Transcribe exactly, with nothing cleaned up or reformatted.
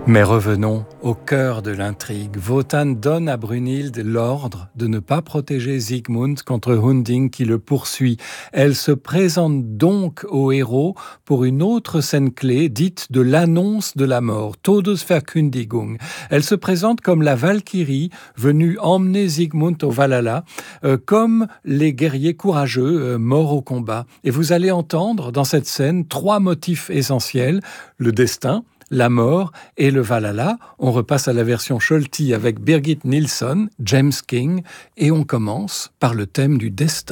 Mais revenons au cœur de l'intrigue. Wotan donne à Brunhilde l'ordre de ne pas protéger Siegmund contre Hunding qui le poursuit. Elle se présente donc au héros pour une autre scène clé dite de l'annonce de la mort, Todesverkündigung. Elle se présente comme la Valkyrie venue emmener Siegmund au Valhalla, euh, comme les guerriers courageux euh, morts au combat. Et vous allez entendre dans cette scène trois motifs essentiels: le destin, la mort et le Valhalla. On repasse à la version Scholti avec Birgit Nilsson, James King, et on commence par le thème du destin.